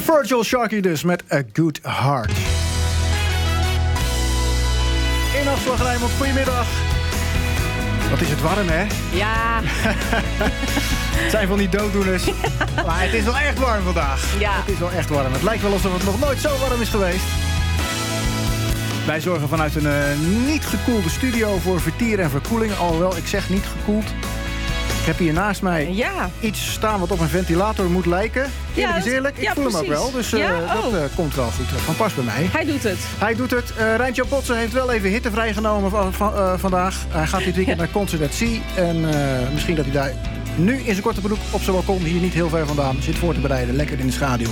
Virgil Sharkey dus met A Good Heart. In afslag Rijnmond, goedemiddag. Wat is het warm, hè? Ja. Het zijn van die dooddoeners. Ja. Maar het is wel echt warm vandaag. Ja. Het is wel echt warm. Het lijkt wel alsof het nog nooit zo warm is geweest. Wij zorgen vanuit een niet gekoelde studio voor vertier en verkoeling. Alhoewel, ik zeg niet gekoeld. Ik heb hier naast mij iets staan wat op een ventilator moet lijken. Eerlijk is eerlijk, ik voel hem ook wel. Dus dat komt wel goed van pas bij mij. Hij doet het. Rijntje Potsen heeft wel even hitte vrijgenomen vandaag. Hij gaat dit weekend naar Concert at Sea. En misschien dat hij daar nu in zijn korte broek op zijn balkon, hier niet heel ver vandaan, zit voor te bereiden. Lekker in de schaduw.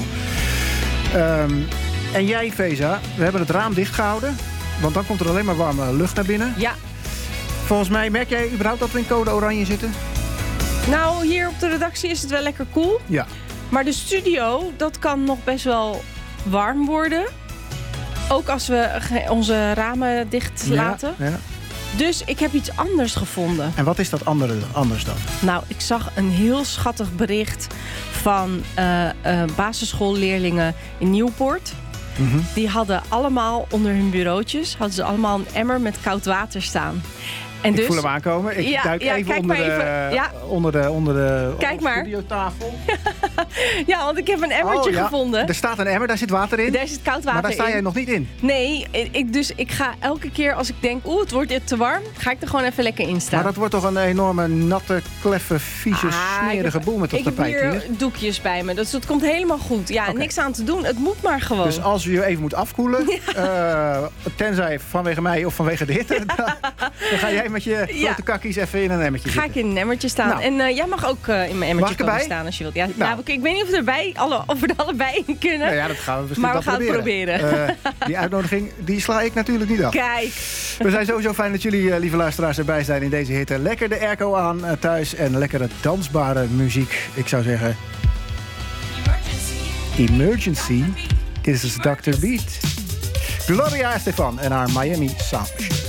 En jij, Feza, we hebben het raam dichtgehouden. Want dan komt er alleen maar warme lucht naar binnen. Ja. Volgens mij, merk jij überhaupt dat we in code oranje zitten? Nou, hier op de redactie is het wel lekker koel. Ja. Maar de studio, dat kan nog best wel warm worden. Ook als we onze ramen dicht laten. Ja. Dus ik heb iets anders gevonden. En wat is dat anders dan? Nou, ik zag een heel schattig bericht van basisschoolleerlingen in Nieuwpoort. Mm-hmm. Die hadden allemaal onder hun bureautjes allemaal een emmer met koud water staan. En ik voel hem aankomen. Ik duik even onder de studiotafel. Ja, want ik heb een emmertje gevonden. Er staat een emmer, daar zit water in. Daar zit koud water in. Maar daar sta jij nog niet in. Nee, dus ik ga elke keer als ik denk, het wordt te warm, ga ik er gewoon even lekker in staan. Maar dat wordt toch een enorme, natte, kleffe, vieze, smerige boel met dat tapijt hier? Ik heb hier doekjes bij me, dus dat komt helemaal goed. Ja, okay. Niks aan te doen, het moet maar gewoon. Dus als je even moet afkoelen, tenzij vanwege mij of vanwege de hitte, dan ga jij met je grote kakkies even in een emmertje zitten. Ga ik in een emmertje staan. Nou. En jij mag ook in mijn emmertje komen staan als je wilt. Ja, ik weet niet of we er allebei in kunnen. Nou ja, dat gaan we misschien maar we gaan het proberen. Die uitnodiging, die sla ik natuurlijk niet af. Kijk. We zijn sowieso fijn dat jullie, lieve luisteraars, erbij zijn in deze hitte. Lekker de airco aan thuis en lekkere dansbare muziek. Ik zou zeggen... Emergency. This is Dr. Beat. Gloria Estefan en haar Miami Sound.